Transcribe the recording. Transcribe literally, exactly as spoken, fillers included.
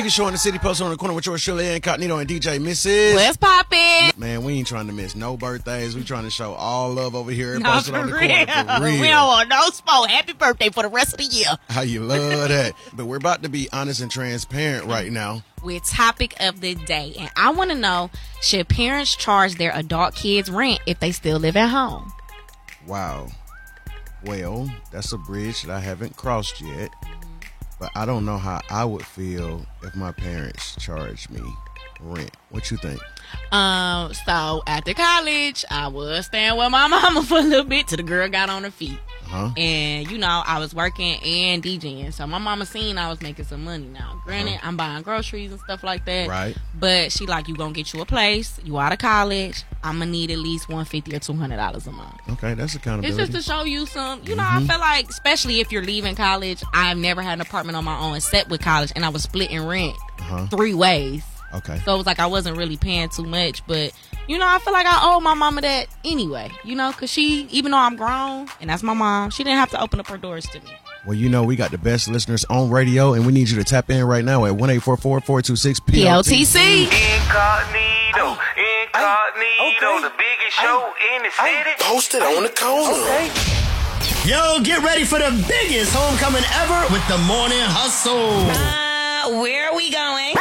biggest show in the city, posted on the corner with yours, Shirley Incognito and D J Missus What's poppin'? Man, we ain't trying to miss no birthdays. We trying to show all love over here. No, Posted for on the real. corner for real. We don't want no smoke. Happy birthday for the rest of the year. How you love that. But we're about to be honest and transparent right now. With topic of the day. And I want to know, should parents charge their adult kids rent if they still live at home? Wow. Well, that's a bridge that I haven't crossed yet. But I don't know how I would feel if my parents charged me rent. What you think? Um, so after college, I was staying with my mama for a little bit till the girl got on her feet. Huh? And, you know, I was working and DJing. So my mama seen I was making some money now. Granted, uh-huh. I'm buying groceries and stuff like that. Right. But she like, you gonna get you a place. You out of college. I'm gonna need at least one hundred fifty dollars or two hundred dollars a month. Okay, that's accountability. It's just to show you some, you know, mm-hmm. I feel like, especially if you're leaving college, I've never had an apartment on my own except with college. And I was splitting rent uh-huh. three ways. Okay. So it was like I wasn't really paying too much, but you know, I feel like I owe my mama that anyway, you know, because she, even though I'm grown and that's my mom, she didn't have to open up her doors to me. Well, you know, we got the best listeners on radio, and we need you to tap in right now at one eight four four, four two six, P L T C. Incognito, Incognito, the biggest show in the city. Posted on the corner. Okay. Yo, get ready for the biggest homecoming ever with the Morning Hustle. Uh, where are we going?